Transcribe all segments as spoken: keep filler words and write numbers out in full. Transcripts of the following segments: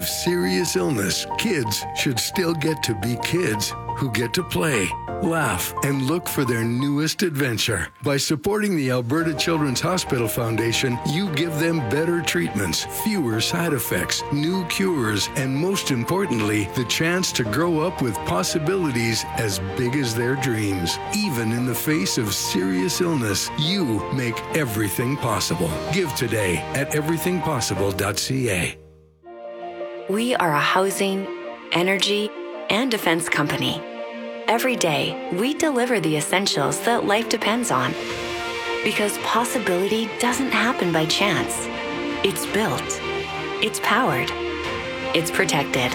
of serious illness, kids should still get to be kids who get to play, laugh, and look for their newest adventure. By supporting the Alberta Children's Hospital Foundation, you give them better treatments, fewer side effects, new cures, and most importantly, the chance to grow up with possibilities as big as their dreams. Even in the face of serious illness, you make everything possible. Give today at everything possible dot c a. We are a housing, energy, and defense company. Every day, we deliver the essentials that life depends on. Because possibility doesn't happen by chance. It's built. It's powered. It's protected.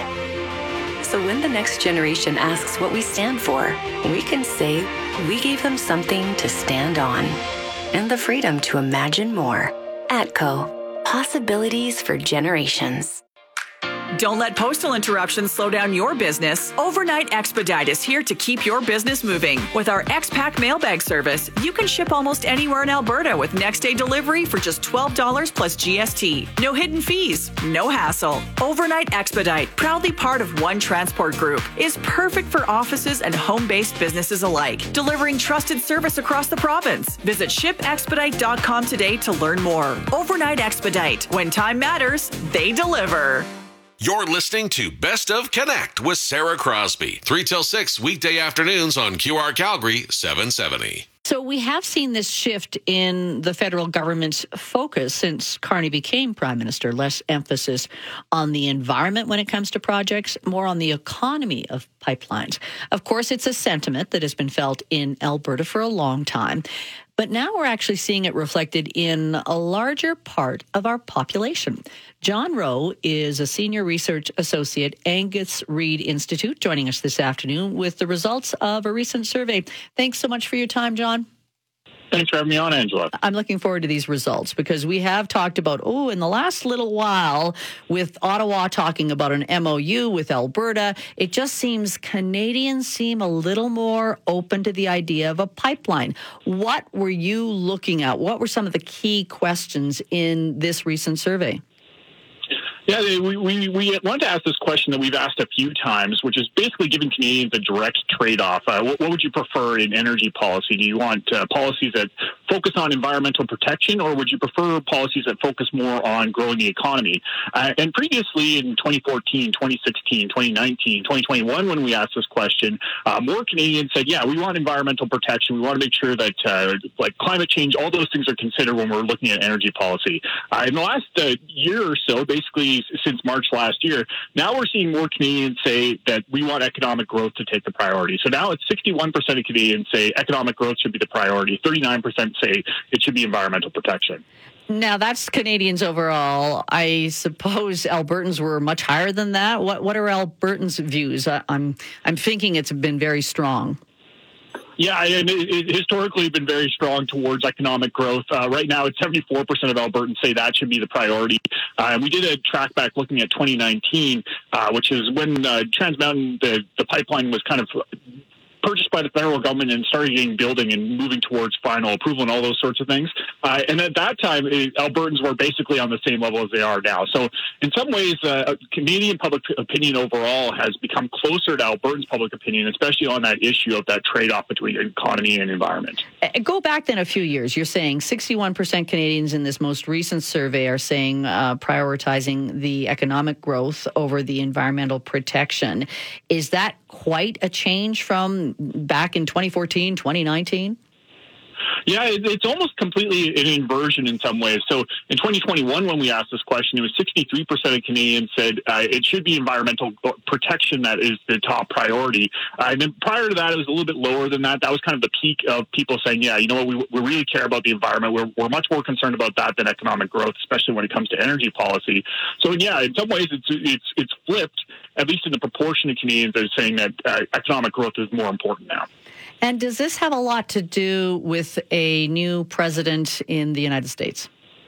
So when the next generation asks what we stand for, we can say we gave them something to stand on. And the freedom to imagine more. ATCO. Possibilities for generations. Don't let postal interruptions slow down your business. Overnight Expedite is here to keep your business moving. With our X-Pack mailbag service, you can ship almost anywhere in Alberta with next-day delivery for just twelve dollars plus G S T. No hidden fees, no hassle. Overnight Expedite, proudly part of One Transport Group, is perfect for offices and home-based businesses alike, delivering trusted service across the province. Visit ship expedite dot com today to learn more. Overnight Expedite. When time matters, they deliver. You're listening to Best of Connect with Sarah Crosby. three till six weekday afternoons on Q R Calgary seven seventy. So we have seen this shift in the federal government's focus since Carney became Prime Minister. Less emphasis on the environment when it comes to projects, more on the economy of pipelines. Of course, it's a sentiment that has been felt in Alberta for a long time. But now we're actually seeing it reflected in a larger part of our population. John Rowe is a senior research associate, Angus Reid Institute, joining us this afternoon with the results of a recent survey. Thanks so much for your time, John. Thanks for having me on, Angela. I'm looking forward to these results because we have talked about, oh, in the last little while with Ottawa talking about an M O U with Alberta, it just seems Canadians seem a little more open to the idea of a pipeline. What were you looking at? What were some of the key questions in this recent survey? Yeah, we, we, we wanted to ask this question that we've asked a few times, which is basically giving Canadians a direct trade-off. Uh, what, what would you prefer in energy policy? Do you want uh, policies that focus on environmental protection, or would you prefer policies that focus more on growing the economy? Uh, and previously in twenty fourteen, twenty sixteen, twenty nineteen, twenty twenty-one, when we asked this question, uh, more Canadians said, yeah, we want environmental protection. We want to make sure that uh, like climate change, all those things are considered when we're looking at energy policy. Uh, in the last uh, year or so, basically since March last year, now we're seeing more Canadians say that we want economic growth to take the priority. So now it's sixty-one percent of Canadians say economic growth should be the priority. thirty-nine percent say it should be environmental protection. Now, that's Canadians overall. I suppose Albertans were much higher than that. What what are Albertans' views? I, I'm I'm thinking it's been very strong. Yeah, and it, it historically been very strong towards economic growth. Uh, right now, it's seventy-four percent of Albertans say that should be the priority. Uh, and we did a track back looking at twenty nineteen, uh, which is when uh, Trans Mountain, the, the pipeline was kind of purchased by the federal government and started getting building and moving towards final approval and all those sorts of things. Uh, and at that time, it, Albertans were basically on the same level as they are now. So in some ways, uh, Canadian public opinion overall has become closer to Albertans' public opinion, especially on that issue of that trade-off between economy and environment. Go back then a few years. You're saying sixty-one percent Canadians in this most recent survey are saying uh, prioritizing the economic growth over the environmental protection. Is that quite a change from back in twenty fourteen, twenty nineteen? Yeah, it's almost completely an inversion in some ways. So in twenty twenty-one, when we asked this question, it was sixty-three percent of Canadians said uh, it should be environmental protection that is the top priority. Uh, and then prior to that, it was a little bit lower than that. That was kind of the peak of people saying, yeah, you know what, we, we really care about the environment. We're, we're much more concerned about that than economic growth, especially when it comes to energy policy. So yeah, in some ways, it's it's it's flipped, at least in the proportion of Canadians that are saying that uh, economic growth is more important now. And does this have a lot to do with a new president in the United States?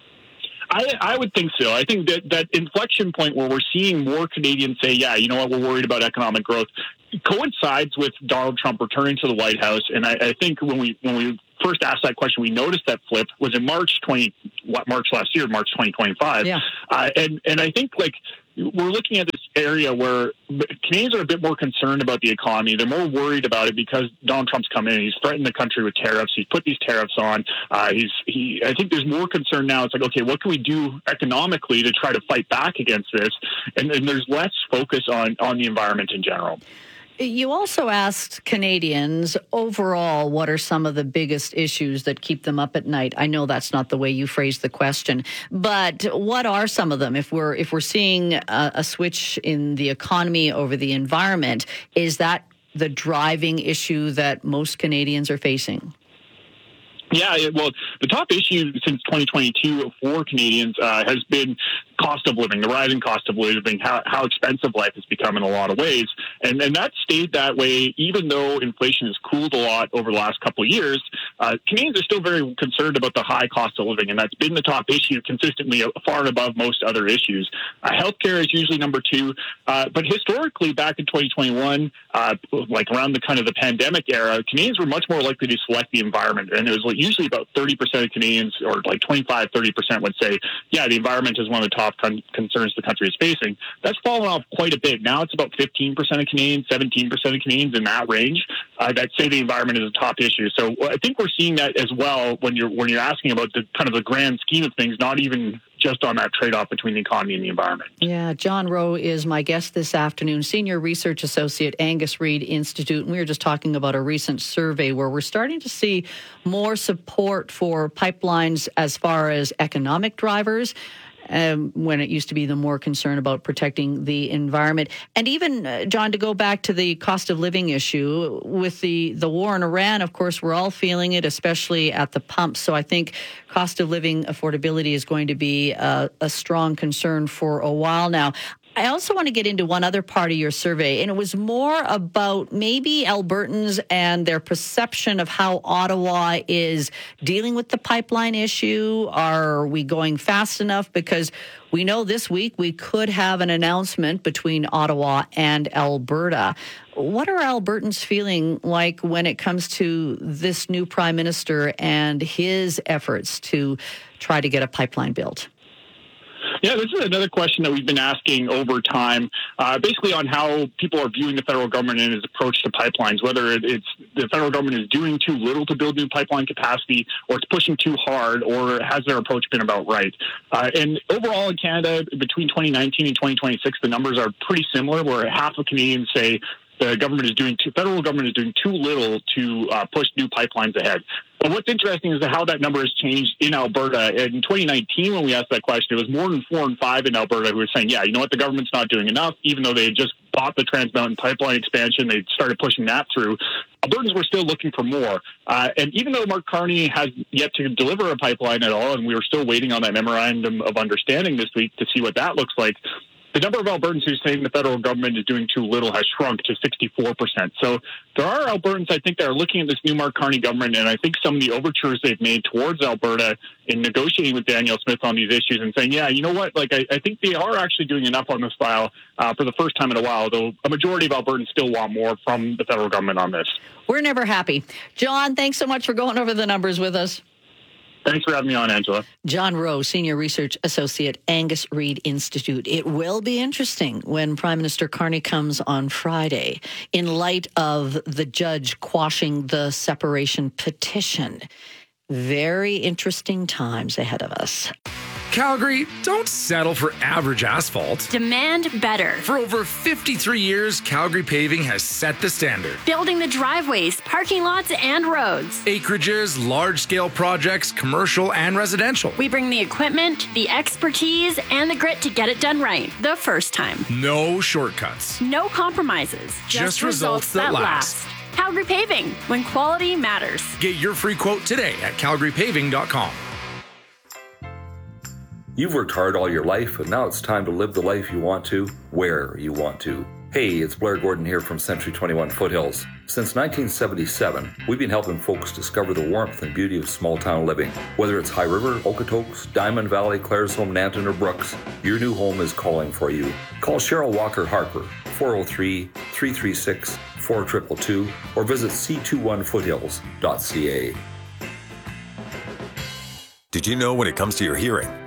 I, I would think so. I think that that inflection point where we're seeing more Canadians say, yeah, you know what, we're worried about economic growth, coincides with Donald Trump returning to the White House. And I, I think when we when we first asked that question, we noticed that flip was in March twenty March last year, March twenty twenty-five. Yeah. Uh, and and I think like we're looking at this area where Canadians are a bit more concerned about the economy. They're more worried about it because Donald Trump's come in. He's threatened the country with tariffs. He's put these tariffs on. Uh, he's he. I think there's more concern now. It's like, okay, what can we do economically to try to fight back against this? And, and there's less focus on on the environment in general. You also asked Canadians overall, what are some of the biggest issues that keep them up at night? I know that's not the way you phrased the question, but what are some of them? If we're if we're seeing a, a switch in the economy over the environment, is that the driving issue that most Canadians are facing? Yeah, it, well, the top issue since twenty twenty-two for Canadians uh, has been cost of living, the rising cost of living, how, how expensive life has become in a lot of ways. And, and that stayed that way even though inflation has cooled a lot over the last couple of years. Uh, Canadians are still very concerned about the high cost of living, and that's been the top issue consistently, far and above most other issues. Uh, healthcare is usually number two, uh, but historically, back in twenty twenty-one, uh, like around the kind of the pandemic era, Canadians were much more likely to select the environment, and it was like usually about thirty percent of Canadians, or like twenty-five, thirty percent would say, yeah, the environment is one of the top con- concerns the country is facing. That's fallen off quite a bit. Now it's about fifteen percent of Canadians, seventeen percent of Canadians in that range uh, that say the environment is a top issue. So I think we're seeing that as well when you're when you're asking about the kind of the grand scheme of things, not even just on that trade-off between the economy and the environment. Yeah, John Rowe is my guest this afternoon, Senior Research Associate, Angus Reid Institute. And we were just talking about a recent survey where we're starting to see more support for pipelines as far as economic drivers, Um, when it used to be the more concern about protecting the environment. And even, uh, John, to go back to the cost of living issue, with the, the war in Iran, of course, we're all feeling it, especially at the pump. So I think cost of living affordability is going to be uh, a strong concern for a while now. I also want to get into one other part of your survey, and it was more about maybe Albertans and their perception of how Ottawa is dealing with the pipeline issue. Are we going fast enough? Because we know this week we could have an announcement between Ottawa and Alberta. What are Albertans feeling like when it comes to this new Prime Minister and his efforts to try to get a pipeline built? Yeah, this is another question that we've been asking over time, uh, basically on how people are viewing the federal government and its approach to pipelines, whether it's the federal government is doing too little to build new pipeline capacity, or it's pushing too hard, or has their approach been about right? Uh, and overall in Canada, between twenty nineteen and twenty twenty-six, the numbers are pretty similar, where half of Canadians say the government is doing too, federal government is doing too little to uh, push new pipelines ahead. But what's interesting is how that number has changed in Alberta. In twenty nineteen, when we asked that question, it was more than four and five in Alberta who were saying, yeah, you know what, the government's not doing enough, even though they had just bought the Trans Mountain pipeline expansion, they started pushing that through. Albertans were still looking for more. Uh, and even though Mark Carney has yet to deliver a pipeline at all, and we were still waiting on that memorandum of understanding this week to see what that looks like, the number of Albertans who are saying the federal government is doing too little has shrunk to sixty-four percent. So there are Albertans, I think, that are looking at this new Mark Carney government, and I think some of the overtures they've made towards Alberta in negotiating with Danielle Smith on these issues and saying, yeah, you know what, like I, I think they are actually doing enough on this file uh, for the first time in a while, though a majority of Albertans still want more from the federal government on this. We're never happy. John, thanks so much for going over the numbers with us. Thanks for having me on, Angela. John Rowe, Senior Research Associate, Angus Reid Institute. It will be interesting when Prime Minister Carney comes on Friday in light of the judge quashing the separation petition. Very interesting times ahead of us. Calgary, don't settle for average asphalt. Demand better. For over fifty-three years, Calgary Paving has set the standard. Building the driveways, parking lots, and roads. Acreages, large-scale projects, commercial and residential. We bring the equipment, the expertise, and the grit to get it done right the first time. No shortcuts. No compromises. Just, Just results, results that, that last. last. Calgary Paving, when quality matters. Get your free quote today at calgary paving dot com. You've worked hard all your life, and now it's time to live the life you want to, where you want to. Hey, it's Blair Gordon here from Century twenty-one Foothills. Since nineteen seventy-seven, we've been helping folks discover the warmth and beauty of small-town living. Whether it's High River, Okotoks, Diamond Valley, Claresholm, Nanton, or Brooks, your new home is calling for you. Call Cheryl Walker Harper, four oh three, three three six, four two two two, or visit c two one foothills dot c a. Did you know when it comes to your hearing,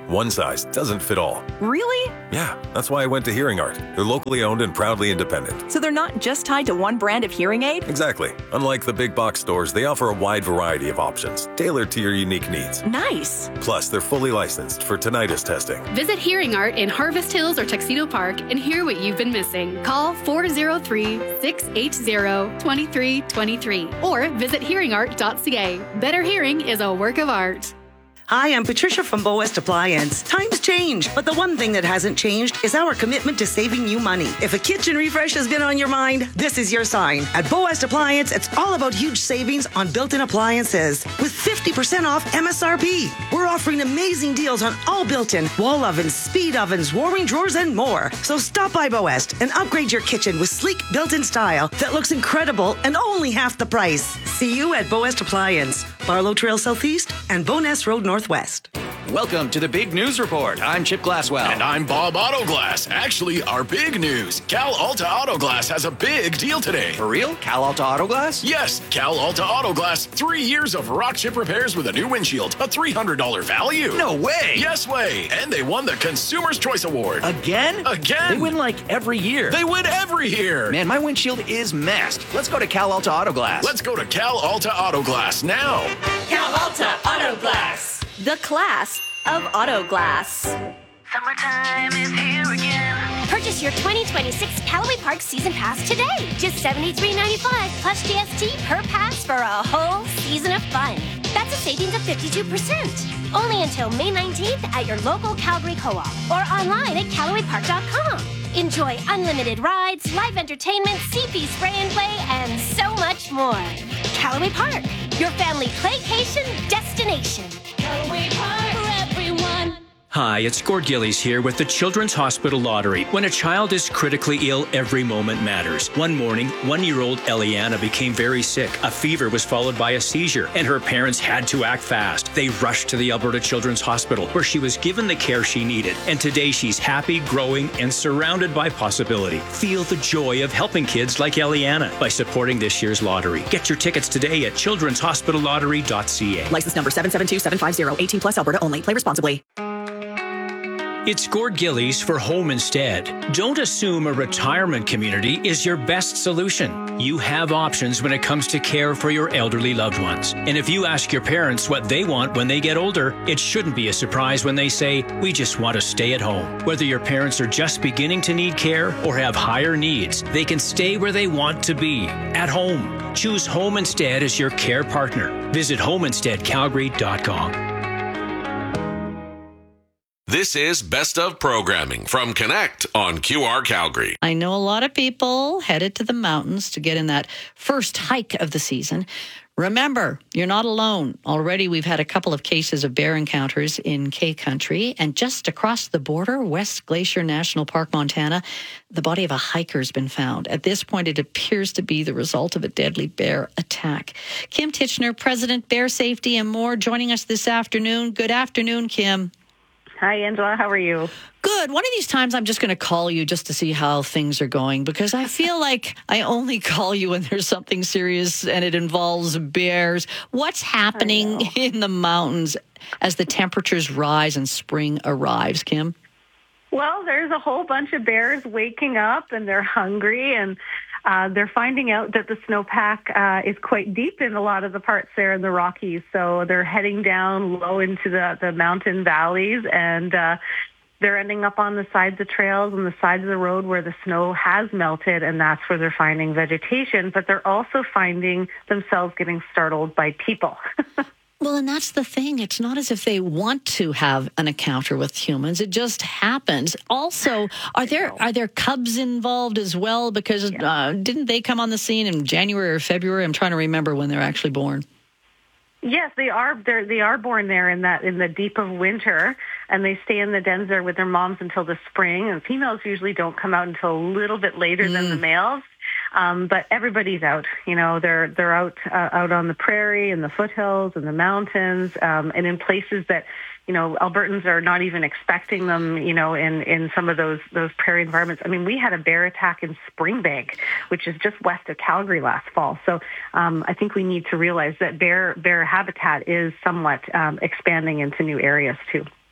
One size doesn't fit all. Really? Yeah, that's why I went to Hearing Art. They're locally owned and proudly independent. So they're not just tied to one brand of hearing aid? Exactly. Unlike the big box stores, they offer a wide variety of options, tailored to your unique needs. Nice. Plus, they're fully licensed for tinnitus testing. Visit Hearing Art in Harvest Hills or Tuxedo Park and hear what you've been missing. Call four oh three, six eight zero, two three two three or visit hearing art dot c a. Better hearing is a work of art. Hi, I'm Patricia from Bow West Appliance. Times change, but the one thing that hasn't changed is our commitment to saving you money. If a kitchen refresh has been on your mind, this is your sign. At Bow West Appliance, it's all about huge savings on built-in appliances with fifty percent off M S R P. We're offering amazing deals on all built-in wall ovens, speed ovens, warming drawers, and more. So stop by Bow West and upgrade your kitchen with sleek built-in style that looks incredible and only half the price. See you at Bow West Appliance, Barlow Trail Southeast and Bowness Road Northwest. Welcome to the Big News Report. I'm Chip Glasswell. And I'm Bob Autoglass. Actually, our big news. Cal Alta Autoglass has a big deal today. For real? Cal Alta Autoglass? Yes, Cal Alta Autoglass. Three years of rock chip repairs with a new windshield. A three hundred dollars value. No way. Yes way. And they won the Consumer's Choice Award. Again? Again. They win like every year. They win every year. Man, my windshield is messed. Let's go to Cal Alta Autoglass. Let's go to Cal Alta Autoglass now. Cal Alta Autoglass. The class of auto glass. Summertime is here again. Purchase your twenty twenty-six Callaway Park Season Pass today. Just seventy-three ninety-five plus G S T per pass for a whole season of fun. That's a savings of fifty-two percent. Only until May nineteenth at your local Calgary Co-op or online at Callaway Park dot com. Enjoy unlimited rides, live entertainment, C P spray and play, and so much more. Callaway Park, your family playcation destination. Callaway Park for everyone. Hi, it's Gord Gillies here with the Children's Hospital Lottery. When a child is critically ill, every moment matters. One morning, one-year-old Eliana became very sick. A fever was followed by a seizure, and her parents had to act fast. They rushed to the Alberta Children's Hospital, where she was given the care she needed. And today, she's happy, growing, and surrounded by possibility. Feel the joy of helping kids like Eliana by supporting this year's lottery. Get your tickets today at children's hospital lottery dot c a. License number seven seven two seven five zero, eighteen plus Alberta only. Play responsibly. It's Gord Gillies for Home Instead. Don't assume a retirement community is your best solution. You have options when it comes to care for your elderly loved ones. And if you ask your parents what they want when they get older, it shouldn't be a surprise when they say, we just want to stay at home. Whether your parents are just beginning to need care or have higher needs, they can stay where they want to be, at home. Choose Home Instead as your care partner. Visit home instead calgary dot com. This is Best of Programming from Connect on Q R Calgary. I know a lot of people headed to the mountains to get in that first hike of the season. Remember, you're not alone. Already we've had a couple of cases of bear encounters in K Country, and just across the border, West Glacier National Park, Montana, the body of a hiker has been found. At this point, it appears to be the result of a deadly bear attack. Kim Titchener, President, Bear Safety and More, joining us this afternoon. Good afternoon, Kim. Hi, Angela. How are you? Good. One of these times I'm just going to call you just to see how things are going, because I feel like I only call you when there's something serious and it involves bears. What's happening in the mountains as the temperatures rise and spring arrives, Kim? Well, there's a whole bunch of bears waking up and they're hungry, and uh, they're finding out that the snowpack uh, is quite deep in a lot of the parts there in the Rockies. So they're heading down low into the, the mountain valleys, and uh, they're ending up on the sides of trails and the sides of the road where the snow has melted, and that's where they're finding vegetation. But they're also finding themselves getting startled by people. Well, and that's the thing. It's not as if they want to have an encounter with humans. It just happens. Also, are there are there cubs involved as well? Because uh, didn't they come on the scene in January or February? I'm trying to remember when they're actually born. Yes, they are. They're, they are born there in that in the deep of winter, and they stay in the dens there with their moms until the spring. And females usually don't come out until a little bit later mm. than the males. Um, but everybody's out. You know, they're they're out uh, out on the prairie and the foothills and the mountains, um, and in places that, you know, Albertans are not even expecting them. You know, in, in some of those those prairie environments. I mean, we had a bear attack in Springbank, which is just west of Calgary last fall. So um, I think we need to realize that bear bear habitat is somewhat um, expanding into new areas too.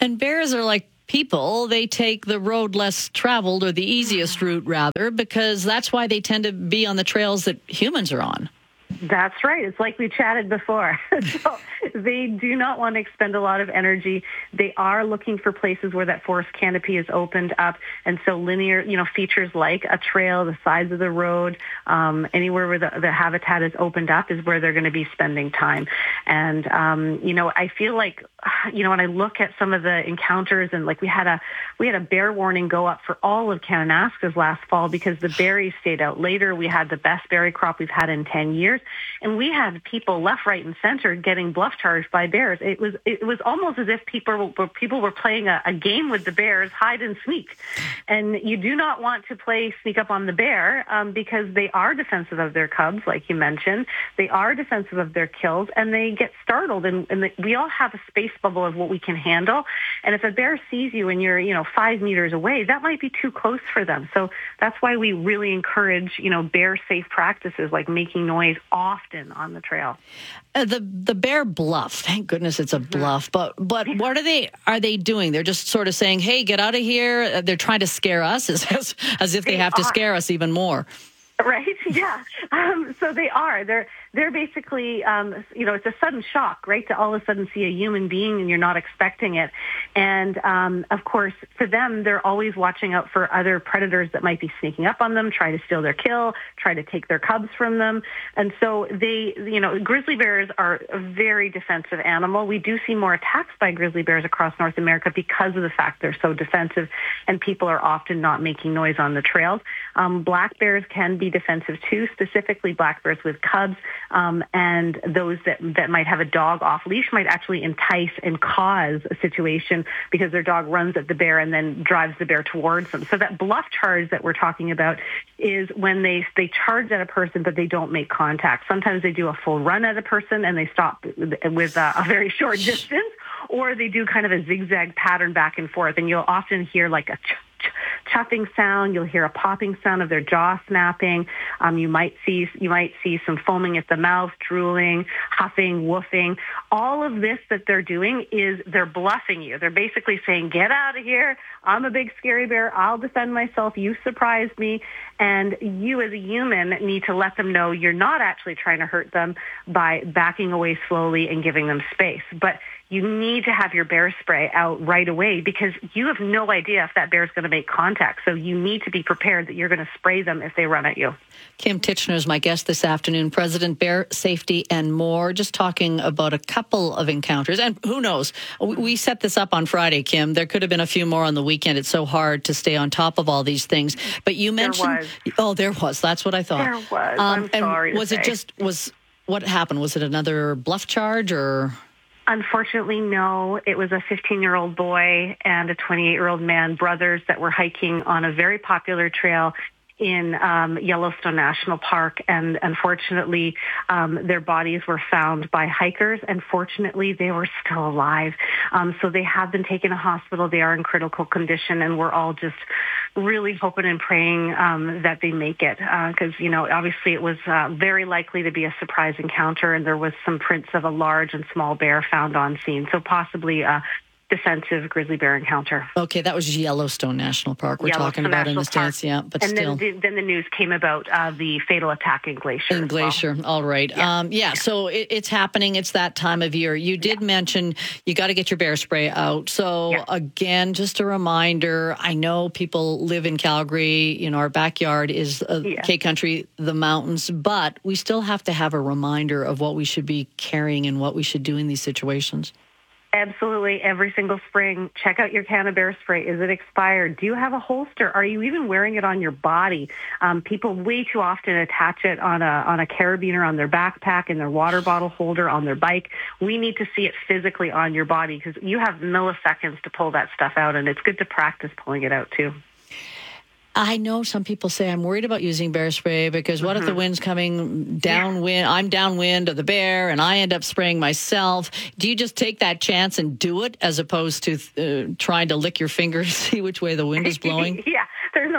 And bears are like people. They take the road less traveled, or the easiest route, rather, because that's why they tend to be on the trails that humans are on. That's right. It's like we chatted before. So they do not want to expend a lot of energy. They are looking for places where that forest canopy is opened up. And so linear, you know, features like a trail, the sides of the road, um, anywhere where the, the habitat is opened up is where they're going to be spending time. And, um, you know, I feel like, you know, when I look at some of the encounters, and like we had a, we had a bear warning go up for all of Kananaskis last fall because the berries stayed out later. We had the best berry crop we've had in ten years. And we had people left, right, and center getting bluff charged by bears. It was it was almost as if people were people were playing a, a game with the bears, hide and sneak. And you do not want to play sneak up on the bear um, because they are defensive of their cubs, like you mentioned. They are defensive of their kills, and they get startled. And, and the, we all have a space bubble of what we can handle. And if a bear sees you and you're you know five meters away, that might be too close for them. So that's why we really encourage you know bear safe practices like making noise often on the trail. Uh, the the bear bluff. Thank goodness it's a bluff. But but what are they are they doing? They're just sort of saying, "Hey, get out of here." They're trying to scare us, as as, as if they, they have to are. scare us even more. Right? Yeah. Um, so they are. They're they're basically, um, you know, it's a sudden shock, right, to all of a sudden see a human being and you're not expecting it. And, um, of course, for them, they're always watching out for other predators that might be sneaking up on them, try to steal their kill, try to take their cubs from them. And so they, you know, grizzly bears are a very defensive animal. We do see more attacks by grizzly bears across North America because of the fact they're so defensive, and people are often not making noise on the trails. Um, black bears can be defensive too, specifically black bears with cubs, um, and those that, that might have a dog off leash might actually entice and cause a situation because their dog runs at the bear and then drives the bear towards them. So that bluff charge that we're talking about is when they, they charge at a person but they don't make contact. Sometimes they do a full run at a person and they stop with a, a very short distance, or they do kind of a zigzag pattern back and forth, and you'll often hear like a ch- chuffing sound. You'll hear a popping sound of their jaw snapping. Um, you might see you might see some foaming at the mouth, drooling, huffing, woofing. All of this that they're doing is they're bluffing you. They're basically saying, "Get out of here! I'm a big scary bear. I'll defend myself. You surprised me." And you as a human need to let them know you're not actually trying to hurt them by backing away slowly and giving them space. But you need to have your bear spray out right away because you have no idea if that bear is going to make contact. So you need to be prepared that you're going to spray them if they run at you. Kim Titchener is my guest this afternoon, President, Bear Safety and More, just talking about a couple of encounters. And who knows? We set this up on Friday, Kim. There could have been a few more on the weekend. It's so hard to stay on top of all these things. But you mentioned... There was. Oh, there was. That's what I thought. There was. Um, I'm sorry and was to it say. just... was What happened? Was it another bluff charge or... Unfortunately, no. It was a fifteen-year-old boy and a twenty-eight-year-old man, brothers, that were hiking on a very popular trail in um, Yellowstone National Park, and unfortunately, um, their bodies were found by hikers, and fortunately, they were still alive. Um, so they have been taken to hospital. They are in critical condition, and we're all just really hoping and praying um, that they make it, because, uh, you know, obviously it was uh, very likely to be a surprise encounter, and there was some prints of a large and small bear found on scene, so possibly a defensive grizzly bear encounter. Okay, that was Yellowstone National Park we're talking about in this dance, yeah, but and still. And then, then the news came about uh, the fatal attack in Glacier. In Glacier, well. All right. Yeah, um, yeah, yeah. so it, it's happening. It's that time of year. You did yeah. mention you got to get your bear spray out. So yeah. again, just a reminder, I know people live in Calgary. You know, our backyard is uh, yeah. K-Country, the mountains, but we still have to have a reminder of what we should be carrying and what we should do in these situations. Absolutely. Every single spring, check out your Canna Bear spray. Is it expired? Do you have a holster? Are you even wearing it on your body? Um, people way too often attach it on a on a carabiner on their backpack, in their water bottle holder, on their bike. We need to see it physically on your body because you have milliseconds to pull that stuff out, and it's good to practice pulling it out too. I know some people say I'm worried about using bear spray because what mm-hmm. if the wind's coming downwind? I'm downwind of the bear and I end up spraying myself. Do you just take that chance and do it as opposed to uh, trying to lick your fingers, see which way the wind is blowing? Yeah, there's no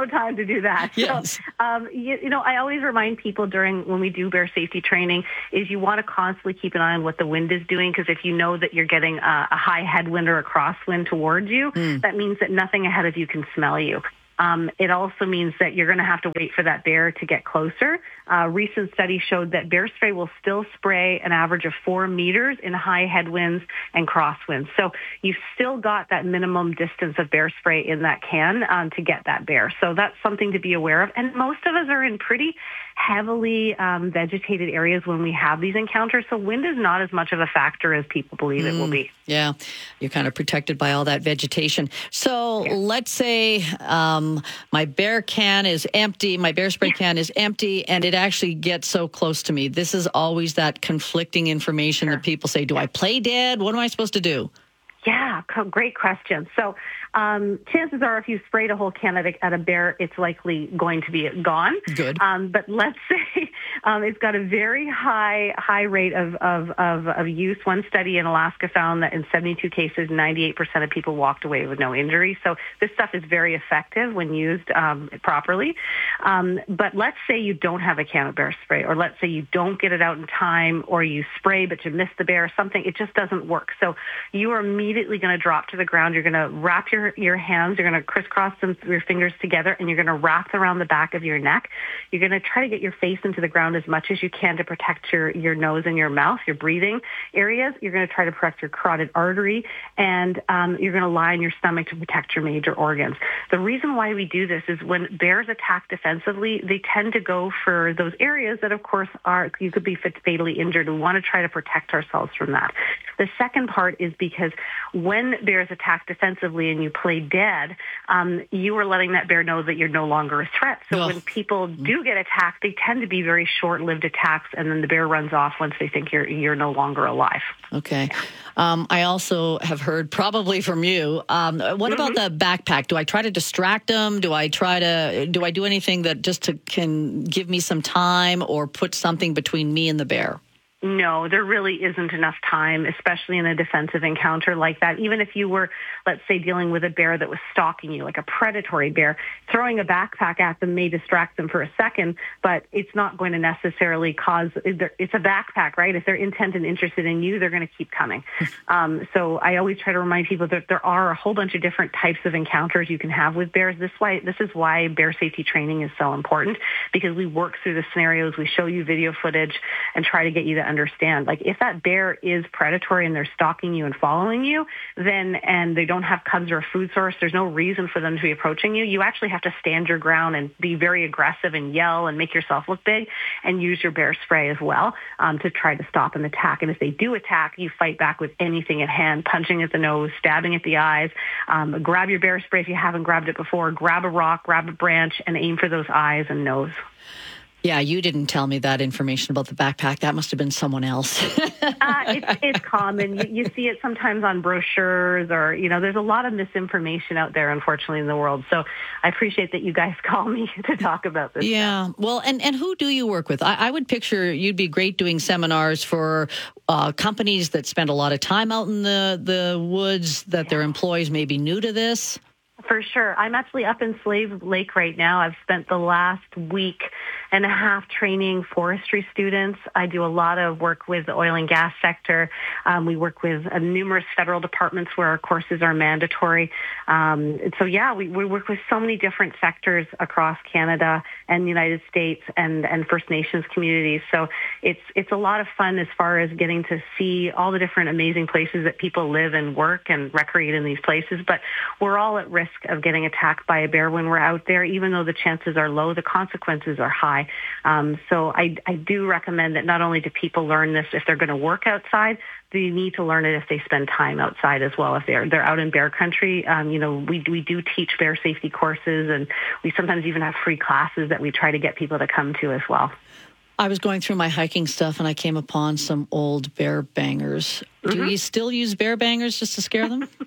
no time to do that. Yes. So, um, you, you know, I always remind people during when we do bear safety training is you want to constantly keep an eye on what the wind is doing, because if you know that you're getting a, a high headwind or a crosswind towards you, mm. that means that nothing ahead of you can smell you. Um, it also means that you're going to have to wait for that bear to get closer. Uh, recent studies showed that bear spray will still spray an average of four meters in high headwinds and crosswinds. So you've still got that minimum distance of bear spray in that can um, to get that bear. So that's something to be aware of. And most of us are in pretty heavily um, vegetated areas when we have these encounters. So wind is not as much of a factor as people believe mm, it will be. Yeah, you're kind of protected by all that vegetation. So yeah. let's say um, my bear can is empty, my bear spray can is empty, and it actually gets so close to me. This is always that conflicting information sure. that people say, do I play dead? What am I supposed to do? Yeah, great question. So um, chances are if you sprayed a whole can at a, at a bear, it's likely going to be gone. Good. Um, but let's say um, it's got a very high high rate of, of, of, of use. One study in Alaska found that in seventy-two cases, ninety-eight percent of people walked away with no injury. So this stuff is very effective when used um, properly. Um, but let's say you don't have a can of bear spray, or let's say you don't get it out in time, or you spray but you miss the bear, something, it just doesn't work. So you are immediately immediately going to drop to the ground. You're going to wrap your, your hands, you're going to crisscross them, your fingers together, and you're going to wrap around the back of your neck. You're going to try to get your face into the ground as much as you can to protect your, your nose and your mouth, your breathing areas. You're going to try to protect your carotid artery, and um, you're going to lie on your stomach to protect your major organs. The reason why we do this is when bears attack defensively, they tend to go for those areas that, of course, are you could be fatally injured. We want to try to protect ourselves from that. The second part is because when bears attack defensively and you play dead, um, you are letting that bear know that you're no longer a threat. So oh. when people do get attacked, they tend to be very short-lived attacks, and then the bear runs off once they think you're you're no longer alive. Okay. Um, I also have heard, probably from you, um, what mm-hmm. about the backpack? Do I try to distract them? Do I try to, do I do anything that just to, can give me some time or put something between me and the bear? No, there really isn't enough time, especially in a defensive encounter like that. Even if you were, let's say, dealing with a bear that was stalking you, like a predatory bear, throwing a backpack at them may distract them for a second, but it's not going to necessarily cause, it's a backpack, right? If they're intent and interested in you, they're going to keep coming. um, so I always try to remind people that there are a whole bunch of different types of encounters you can have with bears. This why this is why bear safety training is so important, because we work through the scenarios, we show you video footage, and try to get you to understand. Like, if that bear is predatory and they're stalking you and following you, then, and they don't have cubs or a food source, there's no reason for them to be approaching you. You actually have to stand your ground and be very aggressive and yell and make yourself look big, and use your bear spray as well um, to try to stop an attack. And if they do attack, you fight back with anything at hand, punching at the nose, stabbing at the eyes. Um, grab your bear spray if you haven't grabbed it before. Grab a rock, grab a branch, and aim for those eyes and nose. Yeah, you didn't tell me that information about the backpack. That must have been someone else. uh, it's, it's common. You, you see it sometimes on brochures, or, you know, there's a lot of misinformation out there, unfortunately, in the world. So I appreciate that you guys call me to talk about this. Yeah. stuff. Well, and, and who do you work with? I, I would picture you'd be great doing seminars for uh, companies that spend a lot of time out in the, the woods, that yeah. their employees may be new to this. For sure. I'm actually up in Slave Lake right now. I've spent the last week and a half training forestry students. I do a lot of work with the oil and gas sector. Um, we work with uh, numerous federal departments where our courses are mandatory. Um, so, yeah, we, we work with so many different sectors across Canada and the United States and, and First Nations communities. So it's it's a lot of fun as far as getting to see all the different amazing places that people live and work and recreate in these places. But we're all at risk of getting attacked by a bear when we're out there. Even though the chances are low, the consequences are high. Um, so I, I do recommend that not only do people learn this if they're going to work outside, they need to learn it if they spend time outside as well. If they're they're out in bear country, um, you know, we we do teach bear safety courses, and we sometimes even have free classes that we try to get people to come to as well. I was going through my hiking stuff, and I came upon some old bear bangers. Mm-hmm. Do you still use bear bangers just to scare them? No,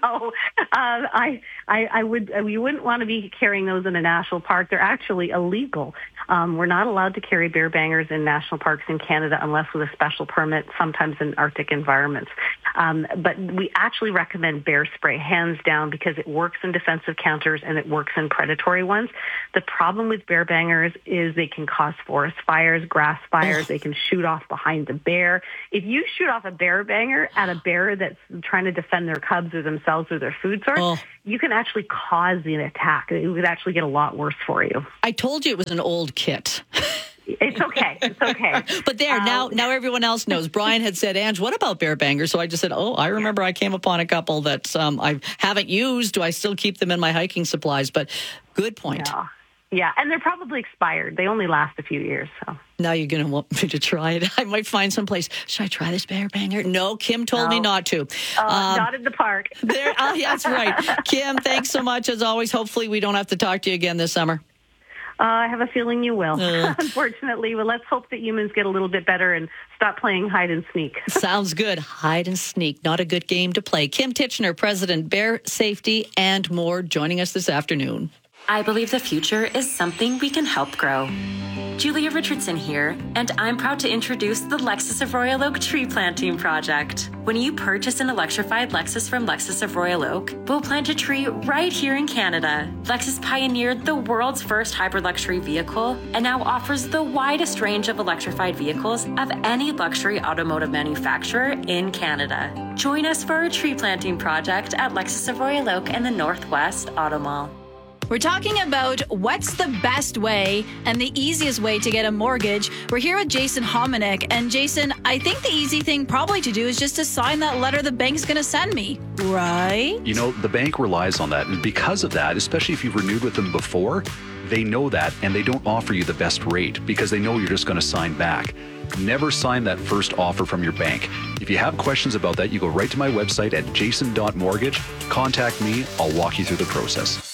no, uh, I, I, I would. We wouldn't want to be carrying those in a national park. They're actually illegal. Um, we're not allowed to carry bear bangers in national parks in Canada unless with a special permit, sometimes in Arctic environments. Um, but we actually recommend bear spray, hands down, because it works in defensive counters and it works in predatory ones. The problem with bear bangers is they can cause forest fires, grass fires. They can shoot off behind the bear. If you shoot off a bear banger at a bear that's trying to defend their cubs or themselves or their food source, oh. you can actually cause an attack. It would actually get a lot worse for you. I told you it was an old kit. It's okay. It's okay. But there, um, now now everyone else knows. Brian had said, Ange, what about bear bangers? So I just said, oh, I remember I came upon a couple that um, I haven't used. Do I still keep them in my hiking supplies? But good point. Yeah. Yeah, and they're probably expired. They only last a few years. So now you're going to want me to try it. I might find some place. Should I try this bear banger? No, Kim told no. me not to. Uh, um, not in the park. there, oh, yeah, that's right. Kim, thanks so much as always. Hopefully we don't have to talk to you again this summer. Uh, I have a feeling you will, uh, unfortunately. Well, let's hope that humans get a little bit better and stop playing hide and sneak. Sounds good. Hide and sneak. Not a good game to play. Kim Titchener, President, Bear Safety and more, joining us this afternoon. I believe the future is something we can help grow. Julia Richardson here, and I'm proud to introduce the Lexus of Royal Oak Tree Planting Project. When you purchase an electrified Lexus from Lexus of Royal Oak, we'll plant a tree right here in Canada. Lexus pioneered the world's first hybrid luxury vehicle and now offers the widest range of electrified vehicles of any luxury automotive manufacturer in Canada. Join us for our tree planting project at Lexus of Royal Oak and the Northwest Auto Mall. We're talking about what's the best way and the easiest way to get a mortgage. We're here with Jason Hominick. And Jason, I think the easy thing probably to do is just to sign that letter the bank's going to send me, right? You know, the bank relies on that. And because of that, especially if you've renewed with them before, they know that and they don't offer you the best rate because they know you're just going to sign back. Never sign that first offer from your bank. If you have questions about that, you go right to my website at jason dot mortgage. Contact me. I'll walk you through the process.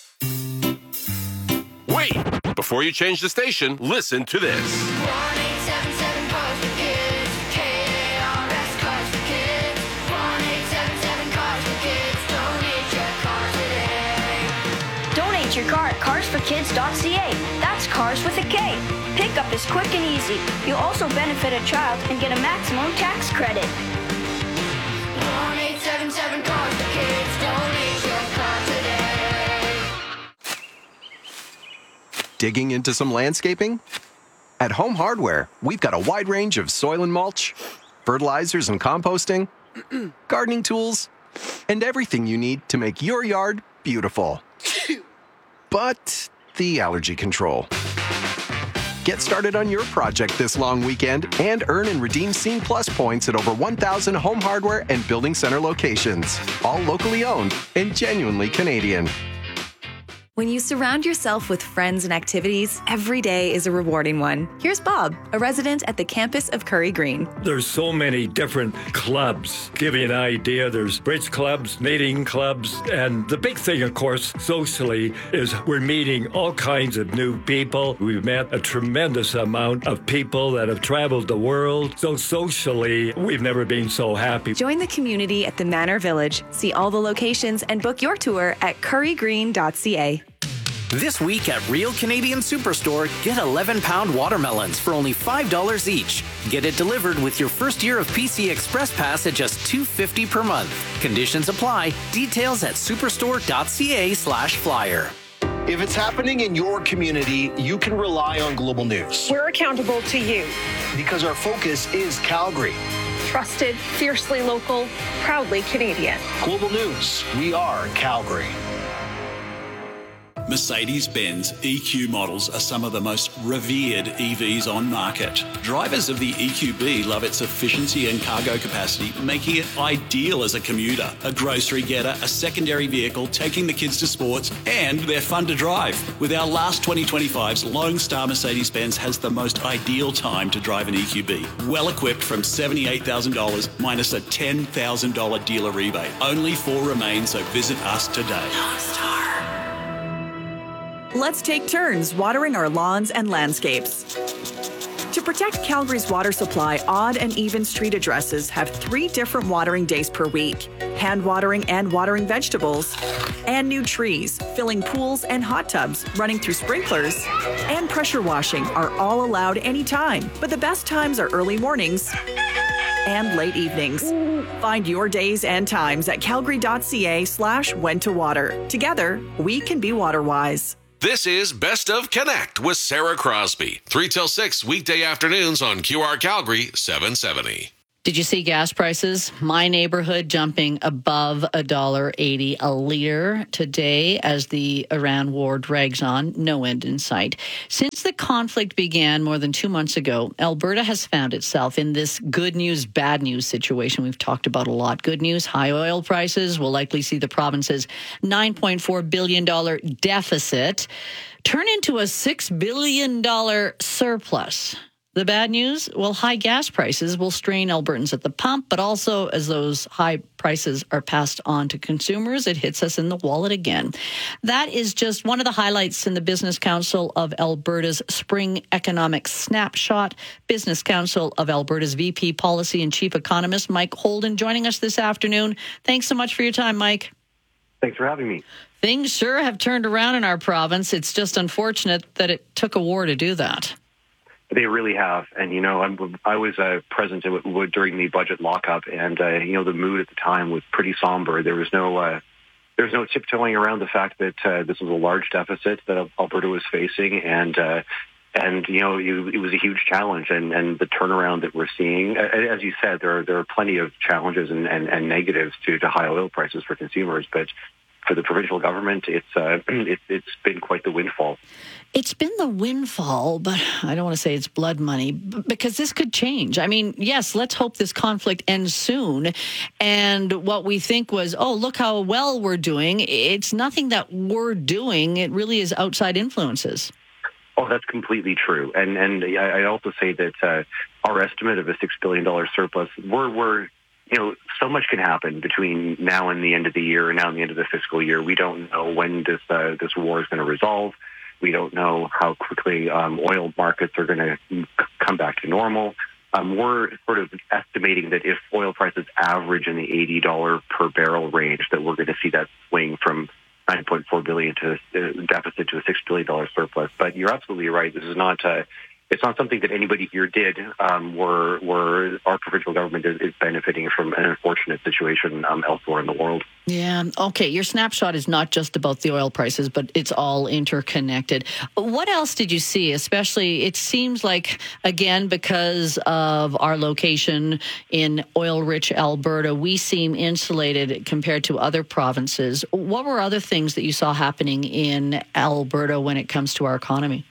Wait! Before you change the station, listen to this. one eight seven seven cars for kids. K A R S Cars for Kids. one eight seven seven cars for kids. Donate your car today. Donate your car at cars for kids dot c a. That's cars with a K. Pickup is quick and easy. You'll also benefit a child and get a maximum tax credit. one eight seven seven cars for kids. Donate your car today. Digging into some landscaping? At Home Hardware, we've got a wide range of soil and mulch, fertilizers and composting, gardening tools, and everything you need to make your yard beautiful. But the allergy control. Get started on your project this long weekend and earn and redeem Scene Plus points at over one thousand Home Hardware and Building Center locations, all locally owned and genuinely Canadian. When you surround yourself with friends and activities, every day is a rewarding one. Here's Bob, a resident at the campus of Curry Green. There's so many different clubs. Give you an idea, there's bridge clubs, knitting clubs, and the big thing, of course, socially, is we're meeting all kinds of new people. We've met a tremendous amount of people that have traveled the world. So socially, we've never been so happy. Join the community at the Manor Village. See all the locations and book your tour at curry green dot c a. This week at Real Canadian Superstore, get eleven pound watermelons for only five dollars each. Get it delivered with your first year of P C Express Pass at just two dollars and fifty cents per month. Conditions apply. Details at superstore dot c a slash flyer. If it's happening in your community, you can rely on Global News. We're accountable to you. Because our focus is Calgary. Trusted, fiercely local, proudly Canadian. Global News, we are Calgary. Mercedes-Benz E Q models are some of the most revered E Vs on market. Drivers of the E Q B love its efficiency and cargo capacity, making it ideal as a commuter, a grocery getter, a secondary vehicle, taking the kids to sports, and they're fun to drive. With our last twenty twenty-fives, Lone Star Mercedes-Benz has the most ideal time to drive an E Q B. Well equipped from seventy-eight thousand dollars minus a ten thousand dollars dealer rebate. Only four remain, so visit us today. Lone Star. Let's take turns watering our lawns and landscapes. To protect Calgary's water supply, odd and even street addresses have three different watering days per week. hand watering and watering vegetables, and new trees, filling pools and hot tubs, running through sprinklers, and pressure washing are all allowed anytime. But the best times are early mornings and late evenings. Find your days and times at calgary.ca slash when to water. Together, we can be water wise. This is Best of Connect with Sarah Crosby. three till six weekday afternoons on Q R Calgary seven seventy. Did you see gas prices? My neighborhood jumping above one dollar eighty a litre today as the Iran war drags on. No end in sight. Since the conflict began more than two months ago, Alberta has found itself in this good news, bad news situation we've talked about a lot. Good news, high oil prices will likely see the province's nine point four billion dollars deficit turn into a six billion dollars surplus. The bad news? Well, high gas prices will strain Albertans at the pump, but also as those high prices are passed on to consumers, it hits us in the wallet again. That is just one of the highlights in the Business Council of Alberta's Spring Economic Snapshot. Business Council of Alberta's V P Policy and Chief Economist, Mike Holden, joining us this afternoon. Thanks so much for your time, Mike. Thanks for having me. Things sure have turned around in our province. It's just unfortunate that it took a war to do that. They really have. And, you know, I'm, I was uh, present during the budget lockup, and, uh, you know, the mood at the time was pretty somber. There was no uh, there was no tiptoeing around the fact that uh, this was a large deficit that Alberta was facing, and, uh, and you know, it, it was a huge challenge. And, and the turnaround that we're seeing, as you said, there are, there are plenty of challenges and, and, and negatives to, to high oil prices for consumers, but for the provincial government, it's uh, it, it's been quite the windfall. It's been the windfall, but I don't want to say it's blood money because this could change. I mean, yes, let's hope this conflict ends soon. And what we think was, oh, look how well we're doing. It's nothing that we're doing. It really is outside influences. Oh, that's completely true. And and I also say that uh, our estimate of a six billion dollars surplus, we're we're you know, so much can happen between now and the end of the year and now and the end of the fiscal year. We don't know when this uh, this war is going to resolve. We don't know how quickly um, oil markets are going to come back to normal. Um, we're sort of estimating that if oil prices average in the eighty dollars per barrel range, that we're going to see that swing from nine point four billion dollars to a deficit to a six billion dollars surplus. But you're absolutely right. This is not uh, It's not something that anybody here did. Um, we're, we're, our provincial government is, is benefiting from an unfortunate situation um, elsewhere in the world. Yeah. Okay. Your snapshot is not just about the oil prices, but it's all interconnected. What else did you see? Especially, it seems like, again, because of our location in oil-rich Alberta, we seem insulated compared to other provinces. What were other things that you saw happening in Alberta when it comes to our economy?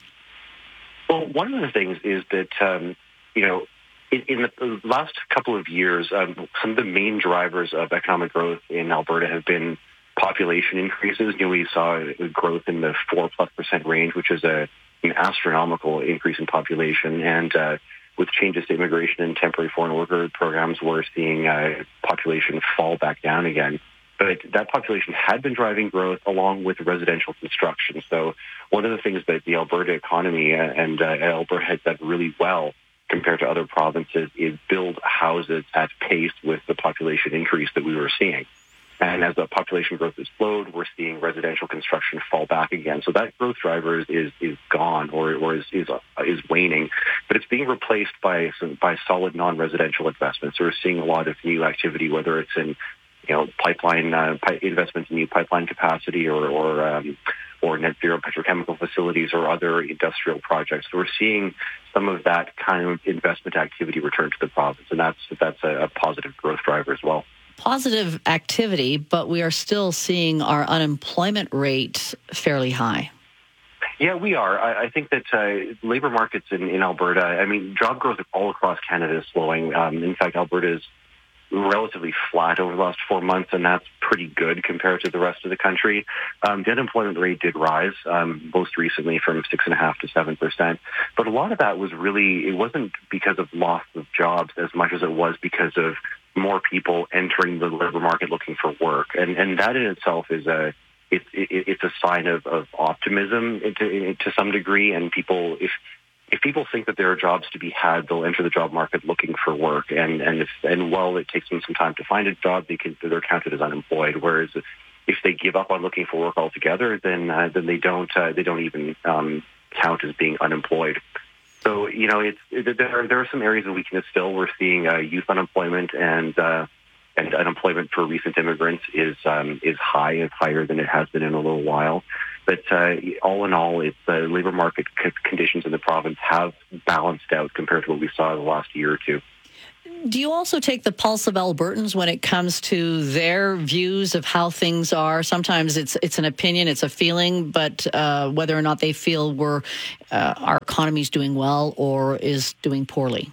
Well, one of the things is that, um, you know, in, in the last couple of years, um, some of the main drivers of economic growth in Alberta have been population increases. You know, we saw growth in the four plus percent range, which is a, an astronomical increase in population. And uh, with changes to immigration and temporary foreign worker programs, we're seeing uh, population fall back down again. But that population had been driving growth along with residential construction. So one of the things that the Alberta economy and uh, Alberta has done really well compared to other provinces is build houses at pace with the population increase that we were seeing. And as the population growth has slowed, we're seeing residential construction fall back again. So that growth driver is is, is gone or, or is, is uh, is waning, but it's being replaced by some, by solid non-residential investments. So we're seeing a lot of new activity, whether it's in you know, pipeline uh, pi- investments in new pipeline capacity or or, um, or net zero petrochemical facilities or other industrial projects. So we're seeing some of that kind of investment activity return to the province, and that's that's a, a positive growth driver as well. Positive activity, but we are still seeing our unemployment rate fairly high. Yeah, we are. I, I think that uh, labor markets in, in Alberta, I mean, job growth all across Canada is slowing. Um, in fact, Alberta is relatively flat over the last four months, and that's pretty good compared to the rest of the country. Um, the unemployment rate did rise um, most recently from six and a half to seven percent, but a lot of that was really it wasn't because of loss of jobs as much as it was because of more people entering the labor market looking for work, and and that in itself is a it, it, it's a sign of, of optimism to, to some degree, and people if if people think that there are jobs to be had, they'll enter the job market looking for work. And and if, and while it takes them some time to find a job, they can, they're counted as unemployed. Whereas if they give up on looking for work altogether, then uh, then they don't uh, they don't even um, count as being unemployed. So you know, it's it, there are, there are some areas of weakness still. We're seeing uh, youth unemployment and uh, and unemployment for recent immigrants is um, is high. It's higher than it has been in a little while. But uh, all in all, it's the uh, labor market c- conditions in the province have balanced out compared to what we saw in the last year or two. Do you also take the pulse of Albertans when it comes to their views of how things are? Sometimes it's it's an opinion, it's a feeling, but uh, whether or not they feel we're uh, our economy is doing well or is doing poorly.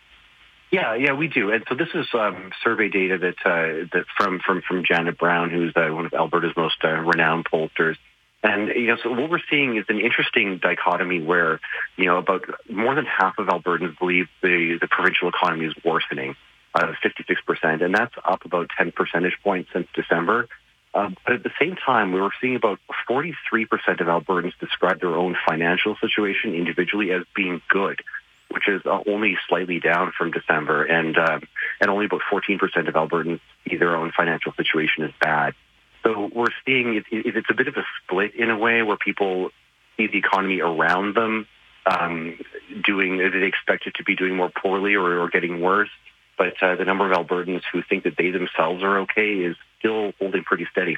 Yeah, yeah, we do. And so this is um, survey data that uh, that from from from Janet Brown, who's uh, one of Alberta's most uh, renowned pollsters. And, you know, so what we're seeing is an interesting dichotomy where, you know, about more than half of Albertans believe the, the provincial economy is worsening, uh, fifty-six percent, and that's up about ten percentage points since December. Uh, but at the same time, we were seeing about forty-three percent of Albertans describe their own financial situation individually as being good, which is uh, only slightly down from December, and uh, and only about fourteen percent of Albertans see their own financial situation as bad. So we're seeing it, it, it's a bit of a split in a way where people see the economy around them um, doing, they expect it to be doing more poorly or, or getting worse. But uh, the number of Albertans who think that they themselves are okay is still holding pretty steady.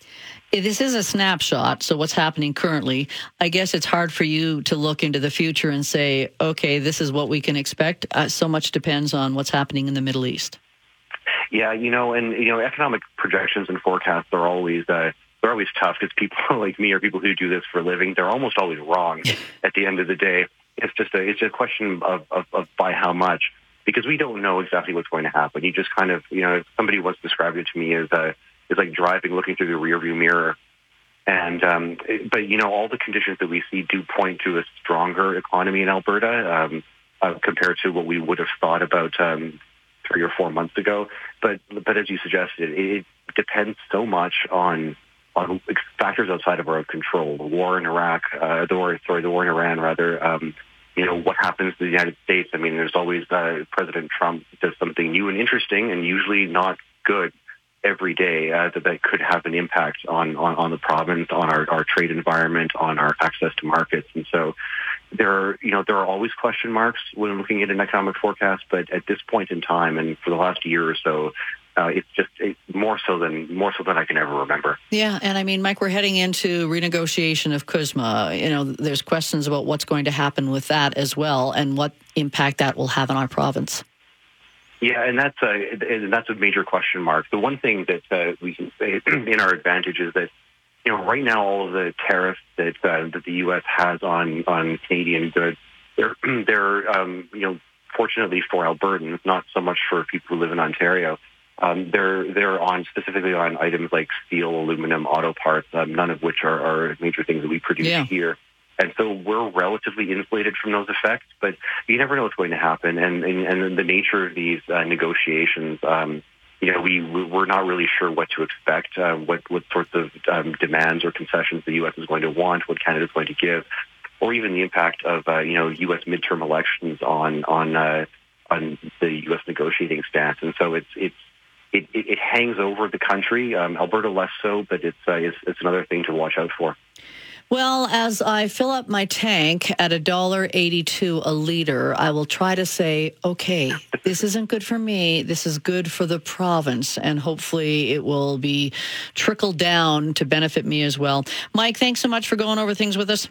This is a snapshot, so what's happening currently. I guess it's hard for you to look into the future and say, okay, this is what we can expect. Uh, so much depends on what's happening in the Middle East. Yeah, you know, and, you know, economic projections and forecasts are always, uh, they're always tough because people like me or people who do this for a living, they're almost always wrong at the end of the day. It's just a, it's a question of, of, of by how much, because we don't know exactly what's going to happen. You just kind of, you know, somebody once described it to me as, uh, as like driving, looking through the rearview mirror. And, um, but, you know, all the conditions that we see do point to a stronger economy in Alberta um, uh, compared to what we would have thought about um three or four months ago. But but as you suggested, it depends so much on on factors outside of our own control. The war in Iraq, uh, the war, sorry, the war in Iran, rather. Um, you know, what happens to the United States? I mean, there's always uh, President Trump does something new and interesting, and usually not good every day uh, that, that could have an impact on, on, on the province, on our, our trade environment, on our access to markets. And so there are, you know, there are always question marks when looking at an economic forecast, but at this point in time and for the last year or so, uh, it's just it, more so than more so than I can ever remember. Yeah, and I mean, Mike, we're heading into renegotiation of C U S M A. You know, there's questions about what's going to happen with that as well, and what impact that will have on our province. Yeah, and that's a and that's a major question mark. The one thing that uh, we can say in our advantage is that, you know, right now all of the tariffs that uh, that the U S has on on Canadian goods, they're they're um, you know, fortunately for Albertans, not so much for people who live in Ontario. Um, they're they're on specifically on items like steel, aluminum, auto parts, um, none of which are, are major things that we produce yeah. here. And so we're relatively insulated from those effects, but you never know what's going to happen. And and, and the nature of these uh, negotiations, um, you know, we we're not really sure what to expect, uh, what what sorts of um, demands or concessions the U S is going to want, what Canada's going to give, or even the impact of uh, you know, U S midterm elections on on uh, on the U S negotiating stance. And so it's it's it, it, it hangs over the country. Um, Alberta less so, but it's, uh, it's it's another thing to watch out for. Well, as I fill up my tank at one dollar eighty-two a liter, I will try to say, okay, this isn't good for me. This is good for the province, and hopefully it will be trickled down to benefit me as well. Mike, thanks so much for going over things with us.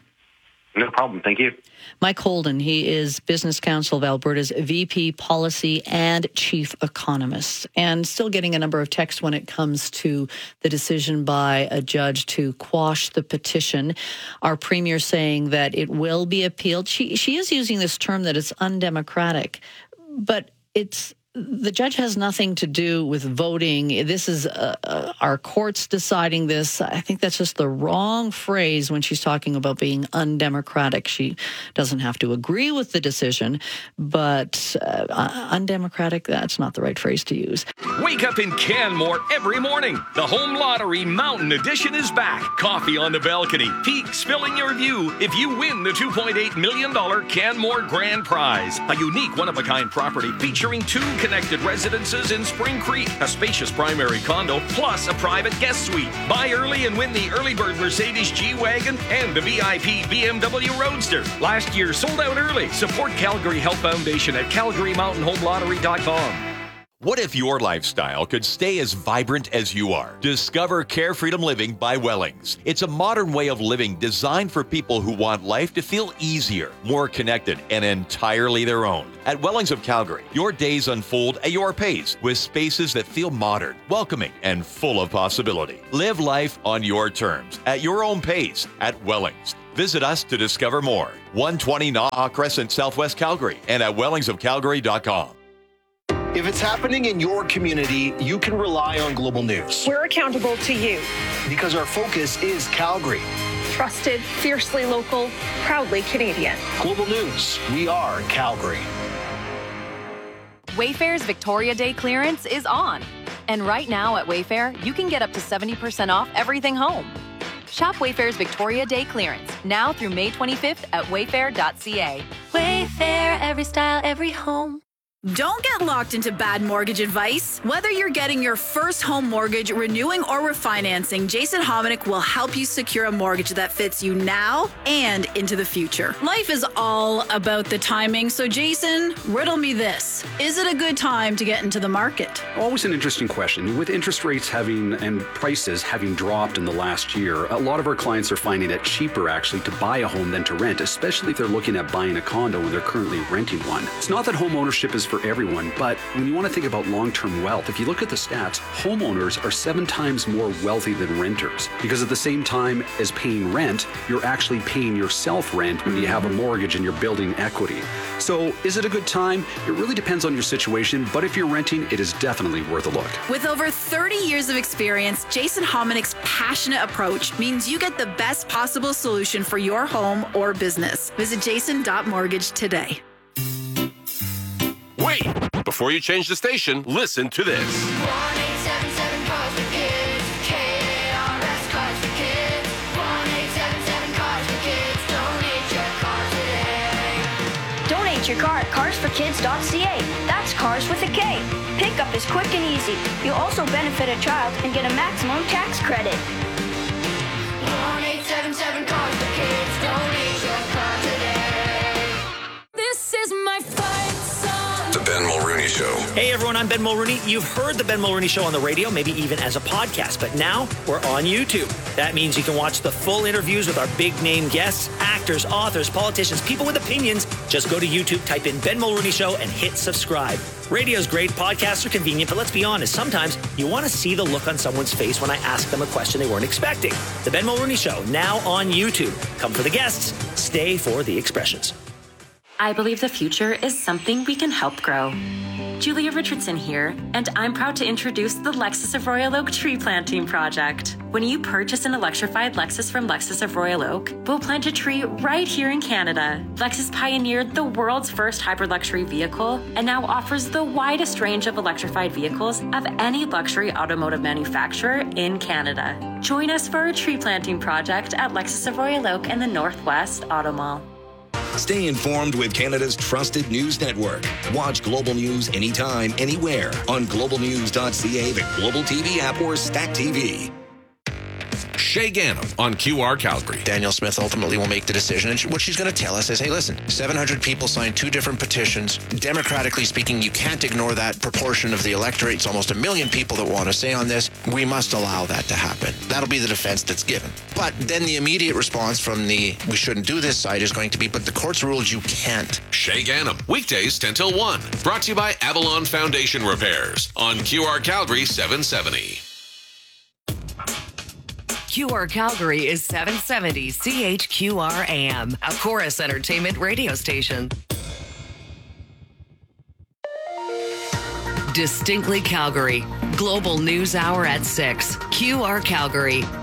No problem. Thank you. Mike Holden, he is Business Council of Alberta's V P Policy and Chief Economist, and still getting a number of texts when it comes to the decision by a judge to quash the petition. Our Premier saying that it will be appealed. She, she is using this term that it's undemocratic, but it's the judge has nothing to do with voting. This is uh, uh, our courts deciding this. I think that's just the wrong phrase when she's talking about being undemocratic. She doesn't have to agree with the decision, but uh, undemocratic, that's not the right phrase to use. Wake up in Canmore every morning. The Home Lottery Mountain Edition is back. Coffee on the balcony, peaks filling your view if you win the two point eight million dollars Canmore Grand Prize. A unique one-of-a-kind property featuring two connected residences in Spring Creek, a spacious primary condo, plus a private guest suite. Buy early and win the early bird Mercedes G-Wagon and the V I P B M W Roadster. Last year sold out early. Support Calgary Health Foundation at calgary mountain home lottery dot com. What if your lifestyle could stay as vibrant as you are? Discover Care Freedom Living by Wellings. It's a modern way of living designed for people who want life to feel easier, more connected, and entirely their own. At Wellings of Calgary, your days unfold at your pace with spaces that feel modern, welcoming, and full of possibility. Live life on your terms, at your own pace, at Wellings. Visit us to discover more. one twenty Naha Crescent, Southwest Calgary, and at wellings of calgary dot com. If it's happening in your community, you can rely on Global News. We're accountable to you. Because our focus is Calgary. Trusted, fiercely local, proudly Canadian. Global News, we are Calgary. Wayfair's Victoria Day clearance is on. And right now at Wayfair, you can get up to seventy percent off everything home. Shop Wayfair's Victoria Day clearance now through May twenty-fifth at wayfair dot c a. Wayfair, every style, every home. Don't get locked into bad mortgage advice. Whether you're getting your first home mortgage, renewing, or refinancing, Jason Hominick will help you secure a mortgage that fits you now and into the future. Life is all about the timing, so Jason, riddle me this. Is it a good time to get into the market? Always an interesting question. With interest rates having and prices having dropped in the last year, a lot of our clients are finding it cheaper actually to buy a home than to rent, especially if they're looking at buying a condo when they're currently renting one. It's not that home ownership is for everyone, but when you want to think about long-term wealth, if you look at the stats, homeowners are seven times more wealthy than renters, because at the same time as paying rent, you're actually paying yourself rent when you have a mortgage and you're building equity. So is it a good time? It really depends on your situation, but if you're renting, it is definitely worth a look. With over thirty years of experience, Jason Hominick's passionate approach means you get the best possible solution for your home or business. Visit jason dot mortgage today. Wait! Before you change the station, listen to this. one eight seven seven cars for kids. K A R S Cars for Kids. one eight seven seven cars for kids. Donate your car today. Donate your car at cars for kids dot c a. That's cars with a K. Pickup is quick and easy. You'll also benefit a child and get a maximum tax credit. one eight seven seven cars for kids. Donate your car today. This is my fight song. The Ben Mulrooney Show. Hey everyone, I'm Ben Mulrooney. You've heard the Ben Mulrooney Show on the radio, maybe even as a podcast, but now we're on YouTube. That means you can watch the full interviews with our big name guests, actors, authors, politicians, people with opinions. Just go to YouTube, type in Ben Mulrooney Show, and hit subscribe. Radio's great, podcasts are convenient, but let's be honest, sometimes you want to see the look on someone's face when I ask them a question they weren't expecting. The Ben Mulrooney Show, now on YouTube. Come for the guests, stay for the expressions. I believe the future is something we can help grow. Julia Richardson here, and I'm proud to introduce the Lexus of Royal Oak Tree Planting Project. When you purchase an electrified Lexus from Lexus of Royal Oak, we'll plant a tree right here in Canada. Lexus pioneered the world's first hybrid luxury vehicle and now offers the widest range of electrified vehicles of any luxury automotive manufacturer in Canada. Join us for a tree planting project at Lexus of Royal Oak in the Northwest Auto Mall. Stay informed with Canada's trusted news network. Watch Global News anytime, anywhere on global news dot c a, the Global T V app, or Stack T V. Shay Gannam on Q R Calgary. Danielle Smith ultimately will make the decision. And what she's going to tell us is, hey, listen, seven hundred people signed two different petitions. Democratically speaking, you can't ignore that proportion of the electorate. It's almost a million people that want to say on this. We must allow that to happen. That'll be the defense that's given. But then the immediate response from the we shouldn't do this side is going to be, but the courts ruled you can't. Shay Gannam, weekdays ten till one. Brought to you by Avalon Foundation Repairs on Q R Calgary seven seventy. Q R Calgary is seven seventy C H Q R A M, a Chorus Entertainment radio station. Distinctly Calgary. Global News Hour at six. Q R Calgary.